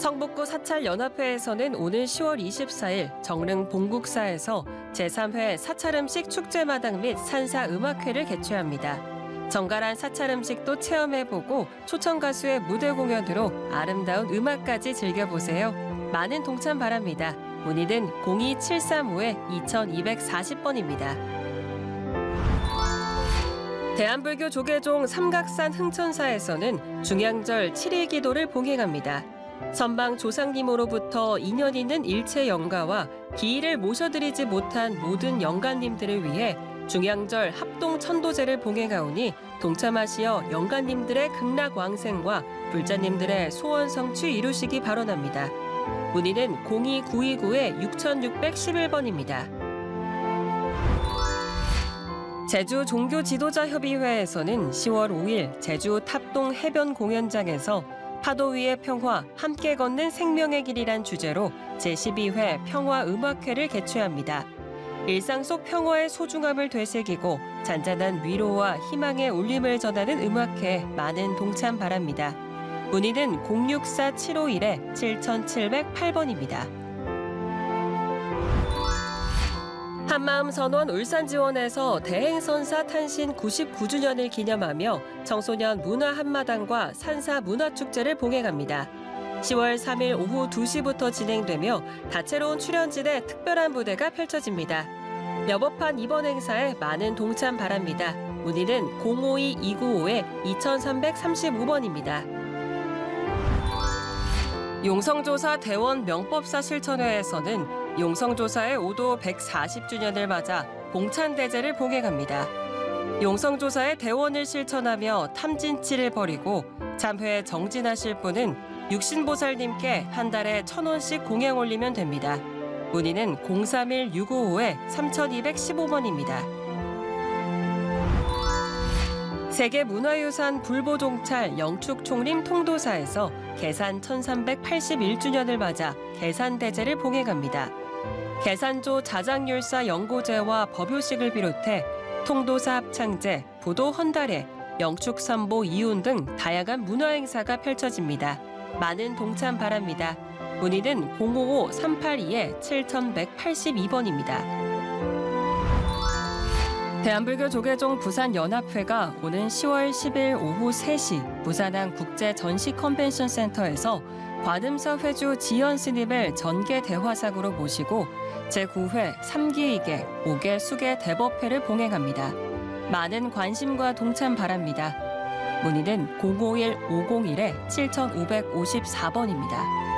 성북구 사찰연합회에서는 오늘 10월 24일 정릉 봉국사에서 제3회 사찰음식 축제마당 및 산사음악회를 개최합니다. 정갈한 사찰음식도 체험해보고 초청가수의 무대 공연으로 아름다운 음악까지 즐겨보세요. 많은 동참 바랍니다. 문의는 02735-2240번입니다. 대한불교 조계종 삼각산 흥천사에서는 중양절 7일 기도를 봉행합니다. 선방 조상님으로부터 인연 있는 일체 영가와 기일을 모셔드리지 못한 모든 영가님들을 위해 중양절 합동 천도제를 봉행하오니 동참하시어 영가님들의 극락왕생과 불자님들의 소원 성취 이루시기 바라옵니다. 문의는 02929-6611번입니다. 제주 종교지도자협의회에서는 10월 5일 제주 탑동 해변 공연장에서 파도 위의 평화, 함께 걷는 생명의 길이란 주제로 제12회 평화음악회를 개최합니다. 일상 속 평화의 소중함을 되새기고 잔잔한 위로와 희망의 울림을 전하는 음악회에 많은 동참 바랍니다. 문의는 064-751-7708번입니다. 한마음선원 울산지원에서 대행선사 탄신 99주년을 기념하며 청소년 문화한마당과 산사문화축제를 봉행합니다. 10월 3일 오후 2시부터 진행되며 다채로운 출연진의 특별한 무대가 펼쳐집니다. 여법한 이번 행사에 많은 동참 바랍니다. 문의는 052-295-2335번입니다. 용성조사 대원 명법사 실천회에서는 용성조사의 오도 140주년을 맞아 봉찬대제를 봉행합니다. 용성조사의 대원을 실천하며 탐진치를 벌이고 참회에 정진하실 분은 육신보살님께 한 달에 1,000원씩 공양 올리면 됩니다. 문의는 031-655-3215번입니다. 세계문화유산 불보종찰 영축총림 통도사에서 계산 1381주년을 맞아 계산대제를 봉행합니다. 계산조 자장율사 연고제와 법요식을 비롯해 통도사 합창제, 부도 헌달회, 영축선보 이훈 등 다양한 문화행사가 펼쳐집니다. 많은 동참 바랍니다. 문의는 055-382-7182번입니다. 대한불교 조계종 부산연합회가 오는 10월 10일 오후 3시 부산항 국제전시컨벤션센터에서 관음사 회주 지연 스님을 전계 대화상으로 모시고 제9회 3기이계 5개 수계 대법회를 봉행합니다. 많은 관심과 동참 바랍니다. 문의는 051-501-7554번입니다.